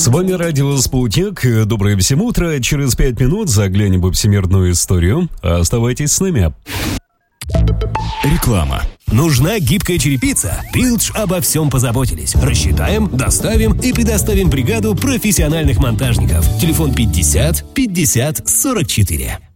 С вами радио «Спутник». Доброе всем утро. Через 5 минут заглянем в всемирную историю. Оставайтесь с нами. Реклама. Нужна гибкая черепица? Билдж обо всем позаботились. Рассчитаем, доставим и предоставим бригаду профессиональных монтажников. Телефон 50 50 44.